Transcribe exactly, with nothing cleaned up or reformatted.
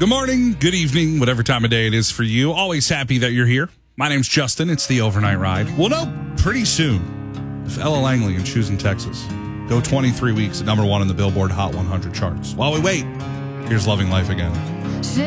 Good morning, good evening, whatever time of day it is for you. Always happy that you're here. My name's Justin. It's the Overnight Ride. We'll know pretty soon if Ella Langley and Shoes in Texas go twenty-three weeks at number one on the Billboard Hot one hundred charts. While we wait, here's Loving Life Again.